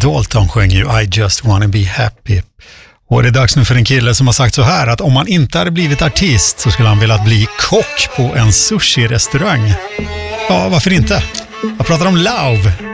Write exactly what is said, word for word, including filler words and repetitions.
Dalton sjöng ju I just wanna be happy. Och det är dags nu för en kille som har sagt så här att om han inte hade blivit artist så skulle han velat bli kock på en sushi-restaurang. Ja, varför inte? Jag pratar om Lauv.